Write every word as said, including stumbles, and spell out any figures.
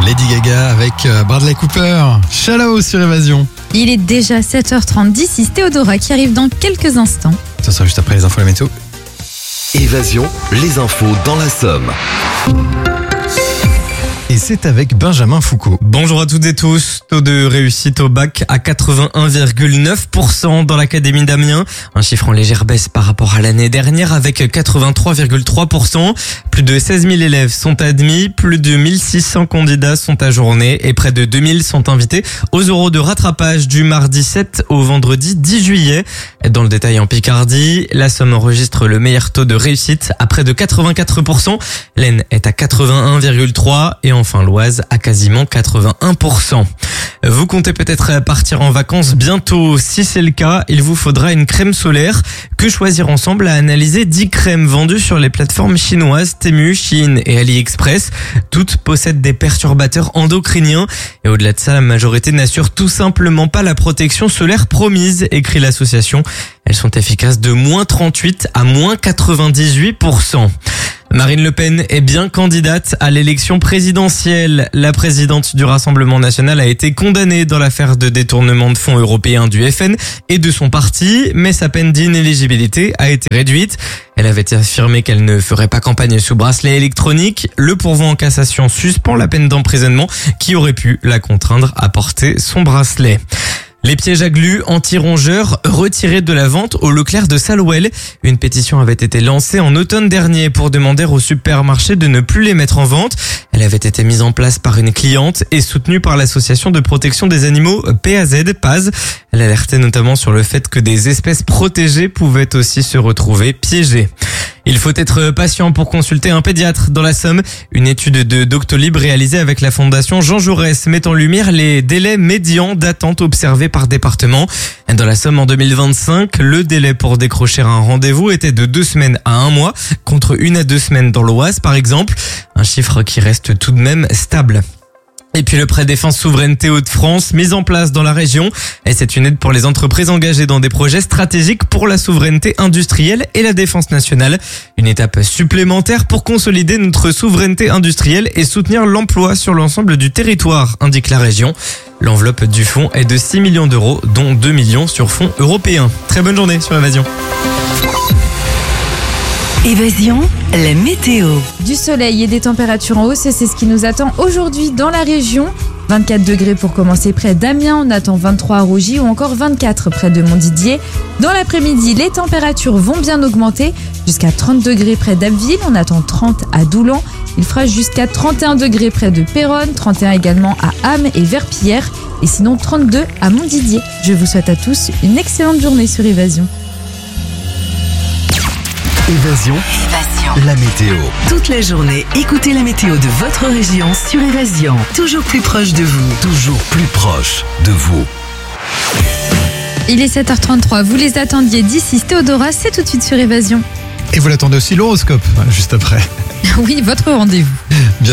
Lady Gaga avec Bradley Cooper. Shallow sur Évasion. Il est déjà sept heures trente d'ici Théodora qui arrive dans quelques instants. Ça sera juste après les infos et la météo. Évasion, les infos dans la Somme. Et c'est avec Benjamin Foucault. Bonjour à toutes et tous. Taux de réussite au bac à quatre-vingt-un virgule neuf pour cent dans l'académie d'Amiens. Un chiffre en légère baisse par rapport à l'année dernière avec quatre-vingt-trois virgule trois pour cent. Plus de seize mille élèves sont admis, plus de mille six cents candidats sont ajournés et près de deux mille sont invités aux euros de rattrapage du mardi sept au vendredi dix juillet. Dans le détail en Picardie, la Somme enregistre le meilleur taux de réussite à près de quatre-vingt-quatre pour cent. L'Aisne est à quatre-vingt-un virgule trois pour cent et enfin l'Oise à quasiment quatre-vingt-un pour cent. Vous comptez peut-être partir en vacances bientôt. Si c'est le cas, il vous faudra une crème solaire. Que choisir ensemble? A analysé dix crèmes vendues sur les plateformes chinoises Temu, Shein et AliExpress. Toutes possèdent des perturbateurs endocriniens. Et au-delà de ça, la majorité n'assure tout simplement pas la protection solaire promise, écrit l'association. Elles sont efficaces de moins trente-huit à moins quatre-vingt-dix-huit pour cent. Marine Le Pen est bien candidate à l'élection présidentielle. La présidente du Rassemblement national a été condamnée dans l'affaire de détournement de fonds européens du F N et de son parti, mais sa peine d'inéligibilité a été réduite. Elle avait affirmé qu'elle ne ferait pas campagne sous bracelet électronique. Le pourvoi en cassation suspend la peine d'emprisonnement qui aurait pu la contraindre à porter son bracelet. Les pièges à glu anti-rongeurs retirés de la vente au Leclerc de Salouel. Une pétition avait été lancée en automne dernier pour demander aux supermarchés de ne plus les mettre en vente. Elle avait été mise en place par une cliente et soutenue par l'association de protection des animaux P A Z, P A Z. Elle alertait notamment sur le fait que des espèces protégées pouvaient aussi se retrouver piégées. Il faut être patient pour consulter un pédiatre dans la Somme. Une étude de Doctolib réalisée avec la fondation Jean Jaurès met en lumière les délais médians d'attente observés par département. Dans la Somme en deux mille vingt-cinq, le délai pour décrocher un rendez-vous était de deux semaines à un mois, contre une à deux semaines dans l'Oise par exemple. Un chiffre qui reste tout de même stable. Et puis le prêt défense souveraineté Hauts-de-France, mis en place dans la région. Et c'est une aide pour les entreprises engagées dans des projets stratégiques pour la souveraineté industrielle et la défense nationale. Une étape supplémentaire pour consolider notre souveraineté industrielle et soutenir l'emploi sur l'ensemble du territoire, indique la région. L'enveloppe du fonds est de six millions d'euros, dont deux millions sur fonds européens. Très bonne journée sur Évasion. Évasion, la météo. Du soleil et des températures en hausse et c'est ce qui nous attend aujourd'hui dans la région. vingt-quatre degrés pour commencer près d'Amiens, on attend vingt-trois à Rougy ou encore vingt-quatre près de Montdidier. Dans l'après-midi, les températures vont bien augmenter jusqu'à trente degrés près d'Abbeville, on attend trente à Doulan. Il fera jusqu'à trente et un degrés près de Péronne, trente et un également à Ham et Verpillière et sinon trente-deux à Montdidier. Je vous souhaite à tous une excellente journée sur Évasion. Évasion, Évasion. la météo. Toute la journée, écoutez la météo de votre région sur Évasion. Toujours plus proche de vous. Toujours plus proche de vous. Il est sept heures trente-trois, vous les attendiez d'ici Théodora, c'est tout de suite sur Évasion. Et vous l'attendez aussi l'horoscope, voilà, juste après. Oui, votre rendez-vous. Bien